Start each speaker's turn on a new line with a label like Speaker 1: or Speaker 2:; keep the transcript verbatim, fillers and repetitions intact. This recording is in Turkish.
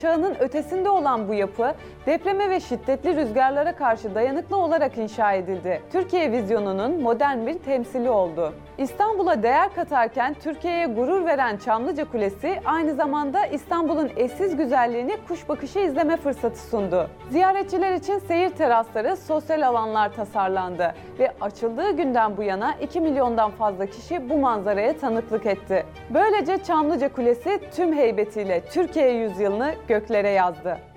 Speaker 1: Çağının ötesinde olan bu yapı, depreme ve şiddetli rüzgarlara karşı dayanıklı olarak inşa edildi. Türkiye vizyonunun modern bir temsili oldu. İstanbul'a değer katarken Türkiye'ye gurur veren Çamlıca Kulesi, aynı zamanda İstanbul'un eşsiz güzelliğini kuş bakışı izleme fırsatı sundu. Ziyaretçiler için seyir terasları, sosyal alanlar tasarlandı ve açıldığı günden bu yana iki milyondan fazla kişi bu manzaraya tanıklık etti. Böylece Çamlıca Kulesi tüm heybetiyle Türkiye yüzyılını göklere yazdı.